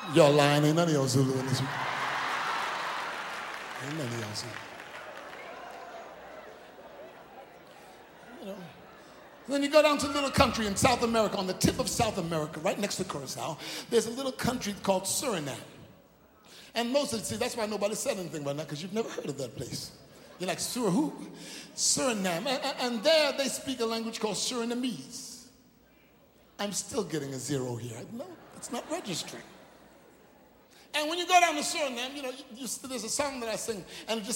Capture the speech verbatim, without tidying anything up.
Y'all lying, ain't none of y'all Zulu in this one. Ain't none of y'all Zulu. You know. Then you go down to a little country in South America, on the tip of South America, right next to Curacao, there's a little country called Suriname. And most of the, see, that's why nobody said anything about that, because you've never heard of that place. You're like, Sur who? Suriname. And, and there they speak a language called Surinamese. I'm still getting a zero here. No, it's not registering. And when you go down to Suriname, you know, you, you, there's a song that I sing, and it just